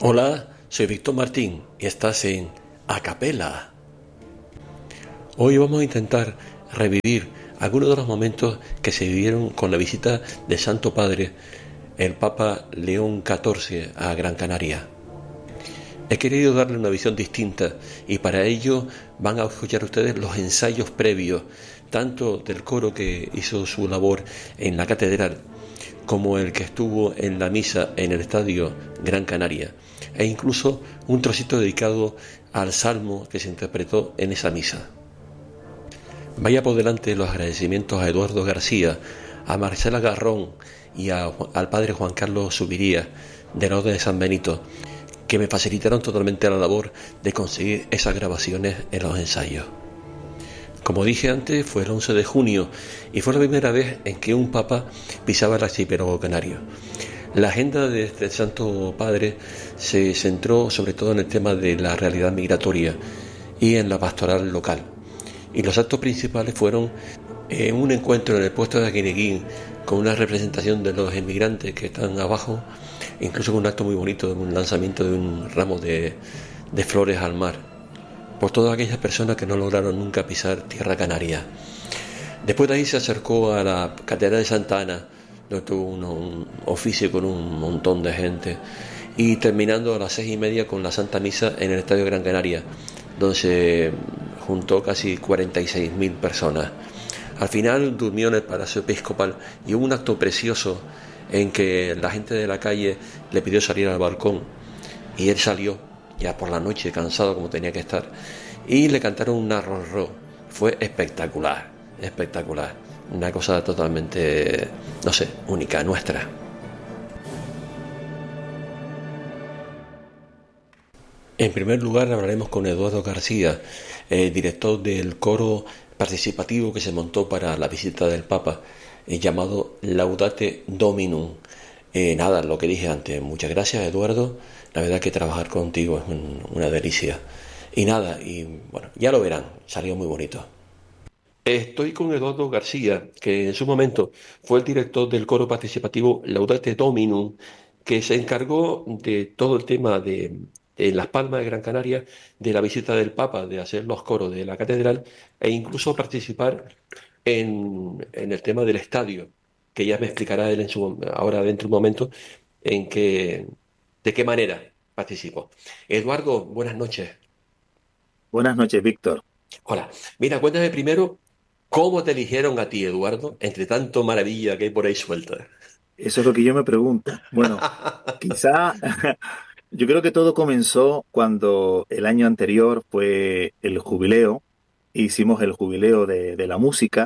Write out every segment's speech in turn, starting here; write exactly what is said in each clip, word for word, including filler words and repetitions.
Hola, soy Víctor Martín y estás en Acapela. Hoy vamos a intentar revivir algunos de los momentos que se vivieron con la visita del Santo Padre, el Papa León catorce, a Gran Canaria. He querido darle una visión distinta y para ello van a escuchar ustedes los ensayos previos, tanto del coro que hizo su labor en la catedral, como el que estuvo en la misa en el estadio Gran Canaria, e incluso un trocito dedicado al salmo que se interpretó en esa misa. Vaya por delante los agradecimientos a Eduardo García, a Marcela Garrón y a, al padre Juan Carlos Subiría de la Orden de San Benito, que me facilitaron totalmente la labor de conseguir esas grabaciones en los ensayos. Como dije antes, fue el once de junio y fue la primera vez en que un papa pisaba el archipiélago canario. La agenda de este Santo Padre se centró sobre todo en el tema de la realidad migratoria y en la pastoral local. Y los actos principales fueron eh, un encuentro en el puesto de Aguineguín con una representación de los inmigrantes que están abajo, incluso con un acto muy bonito de un lanzamiento de un ramo de, de flores al mar, por todas aquellas personas que no lograron nunca pisar tierra canaria. Después de ahí se acercó a la Catedral de Santa Ana, donde tuvo un, un oficio con un montón de gente, y terminando a las seis y media con la Santa Misa en el Estadio Gran Canaria, donde se juntó casi cuarenta y seis mil personas. Al final durmió en el Palacio Episcopal y hubo un acto precioso en que la gente de la calle le pidió salir al balcón y él salió ya por la noche, cansado como tenía que estar, y le cantaron un arrorró. Fue espectacular, espectacular, una cosa totalmente, no sé, única, nuestra. En primer lugar hablaremos con Eduardo García, eh, director del coro participativo que se montó para la visita del Papa, eh, llamado Laudate Dominum. Eh, nada, lo que dije antes, muchas gracias, Eduardo, la verdad que trabajar contigo es un, una delicia. Y nada, y bueno, ya lo verán, salió muy bonito. Estoy con Eduardo García, que en su momento fue el director del coro participativo Laudate Dominum, que se encargó de todo el tema de, en Las Palmas de Gran Canaria, de la visita del Papa, de hacer los coros de la catedral e incluso participar en, en el tema del estadio, que ya me explicará él en su, ahora dentro de un momento en que, de qué manera participó. Eduardo, buenas noches. Buenas noches, Víctor. Hola, mira, cuéntame primero cómo te eligieron a ti, Eduardo, entre tanto maravilla que hay por ahí suelta. Eso es lo que yo me pregunto. Bueno, quizá yo creo que todo comenzó cuando el año anterior fue el jubileo. Hicimos el jubileo de, de la música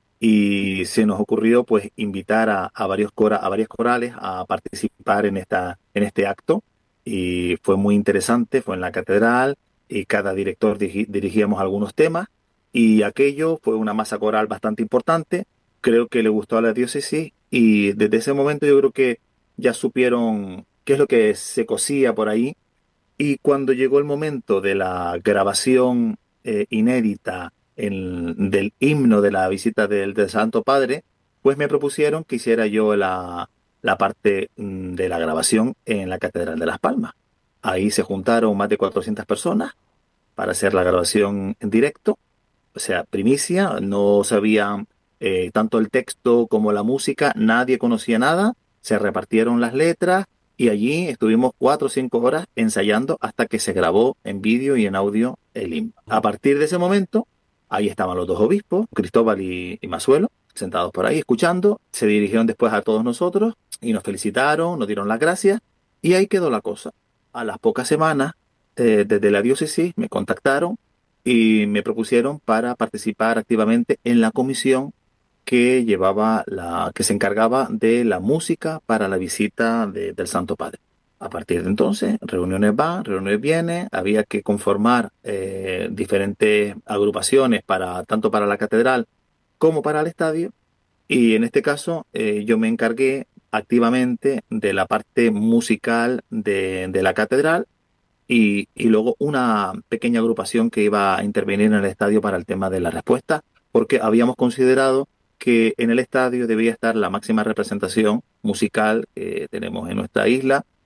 y se nos ocurrió pues invitar a, a varios cora, a varias corales a participar en esta, en este acto y fue muy interesante, fue en la catedral y cada director dirigi- dirigíamos algunos temas y aquello fue una masa coral bastante importante, creo que le gustó a la diócesis y desde ese momento yo creo que ya supieron qué es lo que se cosía por ahí y cuando llegó el momento de la grabación eh, inédita en- del himno de la visita del, del Santo Padre, pues me propusieron que hiciera yo la, la parte mm, de la grabación en la Catedral de Las Palmas. Ahí se juntaron más de cuatrocientas personas para hacer la grabación en directo, o sea, primicia, no sabían eh, tanto el texto como la música, nadie conocía nada, se repartieron las letras y allí estuvimos cuatro o cinco horas ensayando hasta que se grabó en vídeo y en audio el himno. A partir de ese momento, ahí estaban los dos obispos, Cristóbal y, y Masuelo, sentados por ahí escuchando, se dirigieron después a todos nosotros y nos felicitaron, nos dieron las gracias y ahí quedó la cosa. A las pocas semanas, eh, desde la diócesis me contactaron y me propusieron para participar activamente en la comisión que llevaba la, que se encargaba de la música para la visita de- del Santo Padre. A partir de entonces, reuniones van, reuniones vienen, había que conformar eh, diferentes agrupaciones para, tanto para la catedral como para el estadio, y en este caso eh, yo me encargué activamente de la parte musical de, de la catedral y, y luego una pequeña agrupación que iba a intervenir en el estadio para el tema de la respuesta, porque habíamos considerado que en el estadio debía estar la máxima representación musical que tenemos en nuestra isla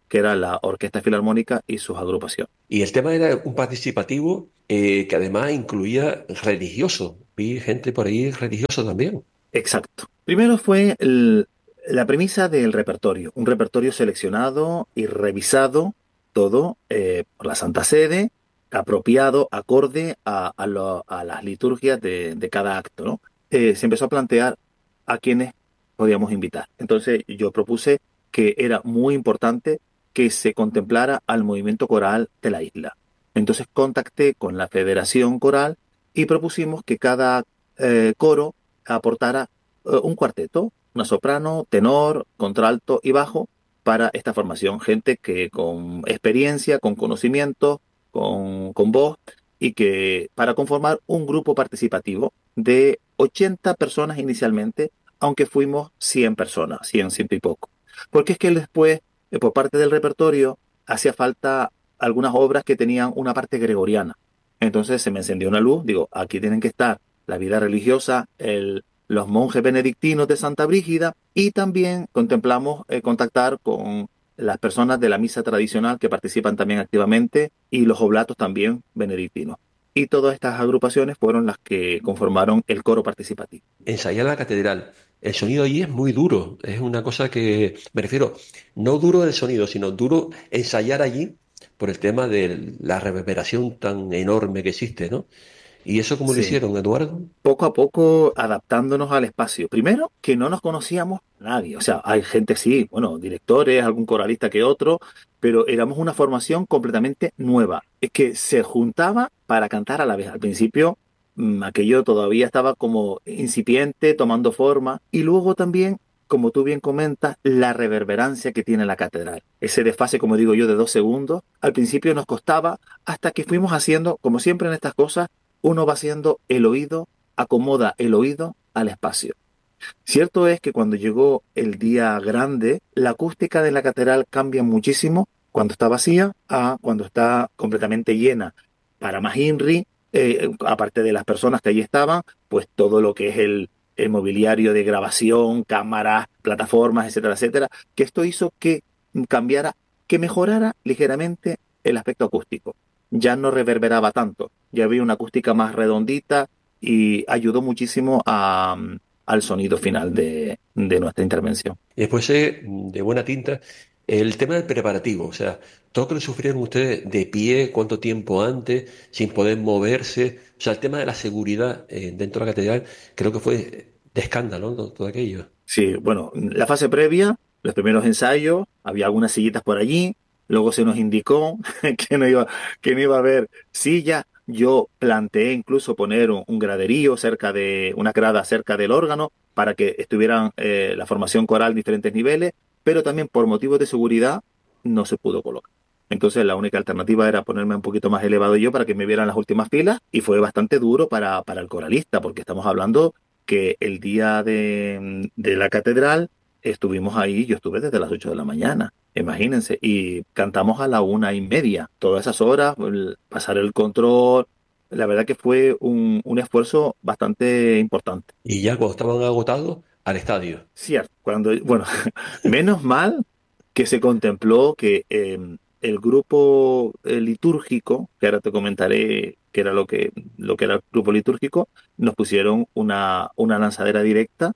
que era la Orquesta Filarmónica y sus agrupaciones. Y el tema era un participativo eh, que además incluía religiosos. Vi gente por ahí religioso también. Exacto. Primero fue el- la premisa del repertorio, un repertorio seleccionado y revisado todo eh, por la Santa Sede, apropiado, acorde a, a lo- a las liturgias de, de cada acto, ¿no? Eh, se empezó a plantear a quienes podíamos invitar. Entonces yo propuse que era muy importante que se contemplara al movimiento coral de la isla. Entonces contacté con la Federación Coral y propusimos que cada eh, coro aportara eh, un cuarteto, una soprano, tenor, contralto y bajo para esta formación. Gente que con experiencia, con conocimiento, con, con voz y que para conformar un grupo participativo de ochenta personas inicialmente, aunque fuimos cien personas, cien, ciento y poco. Porque es que después, eh, por parte del repertorio, hacía falta algunas obras que tenían una parte gregoriana. Entonces se me encendió una luz, digo, aquí tienen que estar la vida religiosa, el, los monjes benedictinos de Santa Brígida y también contemplamos eh, contactar con las personas de la misa tradicional que participan también activamente y los oblatos también benedictinos. Y todas estas agrupaciones fueron las que conformaron el coro participativo. Ensayar en la catedral. El sonido allí es muy duro. Es una cosa que, me refiero, no duro del sonido, sino duro ensayar allí por el tema de la reverberación tan enorme que existe, ¿no? ¿Y eso cómo lo Sí, hicieron, Eduardo? poco a poco adaptándonos al espacio. Primero, que no nos conocíamos nadie. O sea, hay gente, sí, bueno, directores, algún coralista que otro, pero éramos una formación completamente nueva. Es que se juntaba para cantar a la vez. Al principio, mm, aquello todavía estaba como incipiente, tomando forma. Y luego también, como tú bien comentas, la reverberancia que tiene la catedral. Ese desfase, como digo yo, de dos segundos, al principio nos costaba hasta que fuimos haciendo, como siempre en estas cosas, uno va haciendo el oído, acomoda el oído al espacio. Cierto es que cuando llegó el día grande, la acústica de la catedral cambia muchísimo cuando está vacía a cuando está completamente llena. Para más Inri, eh, aparte de las personas que allí estaban, pues todo lo que es el, el mobiliario de grabación, cámaras, plataformas, etcétera, etcétera, que esto hizo que cambiara, que mejorara ligeramente el aspecto acústico. Ya no reverberaba tanto, ya había una acústica más redondita y ayudó muchísimo a, al sonido final de, de nuestra intervención. Y después, eh, de buena tinta, el tema del preparativo, o sea, todo lo que sufrieron ustedes de pie, cuánto tiempo antes, sin poder moverse, o sea, el tema de la seguridad eh, dentro de la catedral, creo que fue de escándalo, ¿no? Todo aquello. Sí, bueno, la fase previa, los primeros ensayos, había algunas sillitas por allí, luego se nos indicó que no iba, que no iba a haber silla. Yo planteé incluso poner un, un graderío cerca de, una grada cerca del órgano para que estuvieran eh, la formación coral diferentes niveles, pero también por motivos de seguridad no se pudo colocar. Entonces la única alternativa era ponerme un poquito más elevado yo para que me vieran las últimas filas y fue bastante duro para, para el coralista porque estamos hablando que el día de, de la catedral estuvimos ahí, yo estuve desde las ocho de la mañana, imagínense, y cantamos a la una y media, todas esas horas, el- pasar el control, la verdad que fue un, un esfuerzo bastante importante. Y ya cuando estaban agotados, al estadio. Cierto, cuando, bueno, menos mal que se contempló que eh, el grupo eh, litúrgico, que ahora te comentaré qué era lo que, lo que era el grupo litúrgico, nos pusieron una, una lanzadera directa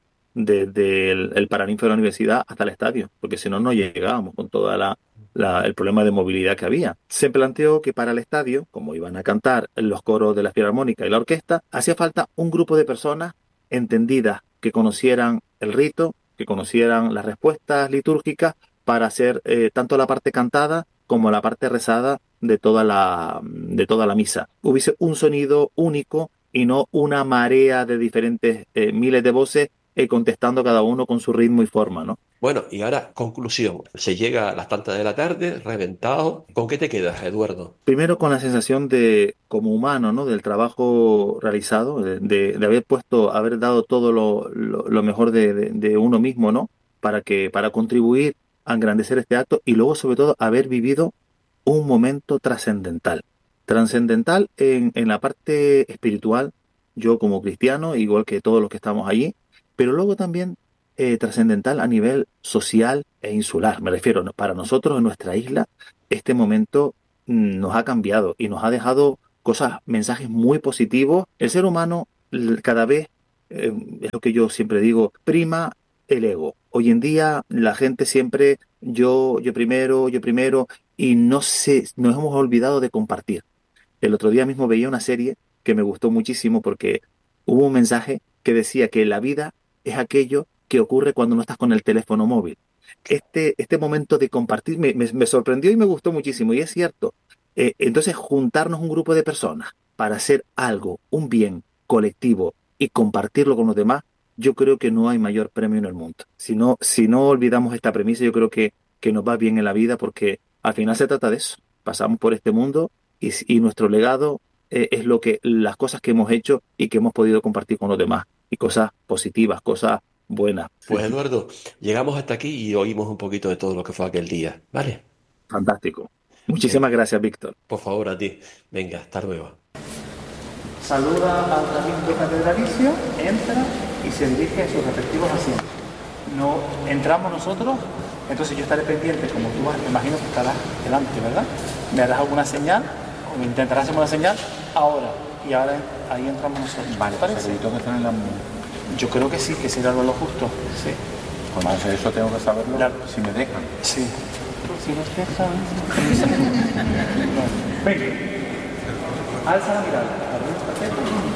desde el, el Paraninfo de la universidad hasta el estadio, porque si no, no llegábamos con todo la, la- el problema de movilidad que había. Se planteó que para el estadio, como iban a cantar los coros de la Filarmónica y la orquesta, hacía falta un grupo de personas entendidas, que conocieran el rito, que conocieran las respuestas litúrgicas para hacer eh, tanto la parte cantada como la parte rezada de toda la, de toda la misa. Hubiese un sonido único y no una marea de diferentes eh, miles de voces eh, contestando cada uno con su ritmo y forma, ¿no? Bueno, y ahora, conclusión. Se llega a las tantas de la tarde, reventado. ¿Con qué te quedas, Eduardo? Primero con la sensación de, como humano, ¿no? Del trabajo realizado, de, de- de haber puesto, haber dado todo lo, lo- lo mejor de, de- de uno mismo, ¿no? Para que, para contribuir a engrandecer este acto y luego, sobre todo, haber vivido un momento trascendental. Trascendental en, en la parte espiritual, yo como cristiano, igual que todos los que estamos allí, pero luego también eh, trascendental a nivel social e insular. Me refiero, ¿no? Para nosotros en nuestra isla, este momento mm, nos ha cambiado y nos ha dejado cosas, mensajes muy positivos. El ser humano l- cada vez, eh, es lo que yo siempre digo, prima el ego. Hoy en día la gente siempre yo, yo primero, yo primero, y no sé, nos hemos olvidado de compartir. El otro día mismo veía una serie que me gustó muchísimo porque hubo un mensaje que decía que la vida es aquello que ocurre cuando no estás con el teléfono móvil. Este, este momento de compartir me, me- me sorprendió y me gustó muchísimo, y es cierto. Eh, entonces, juntarnos un grupo de personas para hacer algo, un bien colectivo y compartirlo con los demás, yo creo que no hay mayor premio en el mundo. Si no, si no olvidamos esta premisa, yo creo que, que nos va bien en la vida porque al final se trata de eso. Pasamos por este mundo y, s- y nuestro legado eh, es lo que, las cosas que hemos hecho y que hemos podido compartir con los demás. Y cosas positivas, cosas buenas. Pues Eduardo, llegamos hasta aquí y oímos un poquito de todo lo que fue aquel día. ¿Vale? Fantástico. Venga, Muchísimas gracias, Víctor. por favor, a ti. Venga, hasta luego. Saluda al rabino catedralicio, entra y se dirige a sus respectivos asientos. No entramos nosotros, entonces yo estaré pendiente, como tú vas, me imagino que estarás delante, ¿verdad? Me harás alguna señal, o me intentarás hacer una señal, ahora, y ahora ahí entramos nosotros. Vale, ¿Te parece? pero yo tengo que tener la... Yo creo que sí, que será lo justo. Sí. Pues más de eso tengo que saberlo Claro. si me dejan. Sí. Si nos dejan. Venga. Alza la mirada. Perfecto.